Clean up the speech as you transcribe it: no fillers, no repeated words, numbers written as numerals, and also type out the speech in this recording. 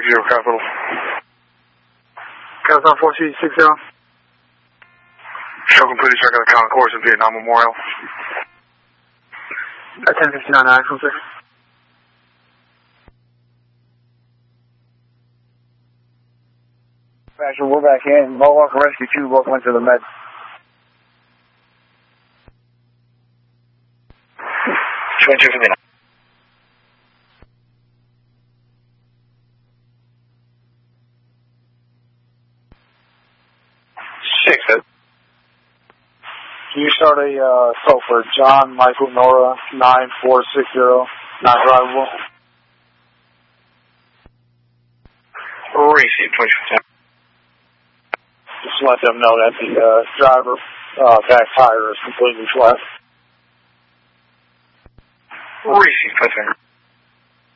460 Capital. Capital 460. Show completed, check out the concourse of Vietnam Memorial. 1059 actual, sir. Actually, we're back in. Mohawk Rescue 2, both went to the med. 2259. Can you start a call for John Michael Nora 9460, not drivable? Receive 2259. Just let them know that the driver back tire is completely flat. Receive 2259.